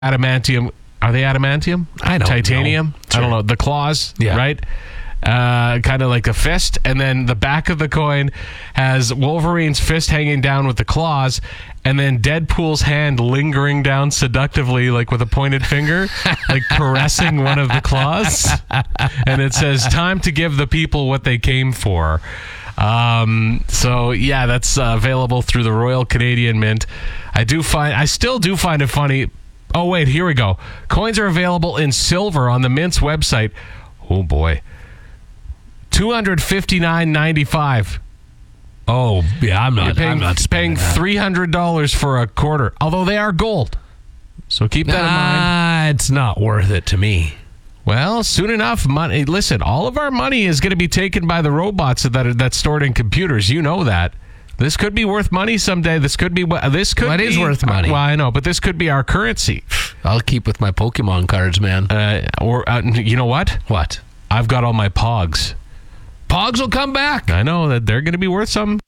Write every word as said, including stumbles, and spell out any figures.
adamantium. Are they adamantium? I don't Titanium? know. I don't know. The claws, Yeah. right? Uh, kind of like a fist. And then the back of the coin has Wolverine's fist hanging down with the claws, and then Deadpool's hand lingering down seductively, like with a pointed finger, like caressing one of the claws. And it says, time to give the people what they came for. Um, so yeah, that's uh, available through the Royal Canadian Mint. I do find, I still do find it funny. Oh wait, here we go. Coins are available in silver on the Mint's website. Oh boy, two hundred fifty-nine ninety-five. Oh yeah, I'm not. You're paying, I'm not paying that. three hundred dollars for a quarter, although they are gold. So keep that in mind. Ah, it's not worth it to me. Well, soon enough, money. Listen, all of our money is going to be taken by the robots that are that's stored in computers. You know that. This could be worth money someday. This could be. This could. Well, it be, is worth money. Well, I know, but this could be our currency. I'll keep with my Pokemon cards, man. Uh, or uh, you know what? What? I've got all my Pogs. Pogs will come back. I know that they're going to be worth some.